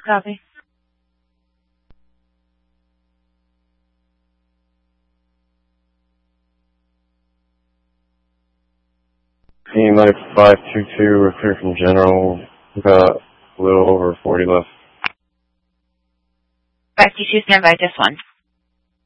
Copy. Mike 522, we're clear from General. We've got a little over 40 left. 522, stand by, just one.